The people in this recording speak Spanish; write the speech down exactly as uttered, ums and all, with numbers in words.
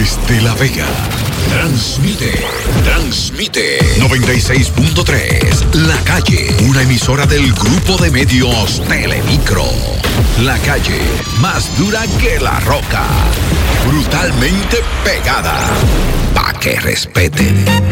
Desde La Vega, transmite, transmite noventa y seis punto tres, La Calle, una emisora del grupo de medios Telemicro. La Calle, más dura que la roca, brutalmente pegada, pa' que respeten.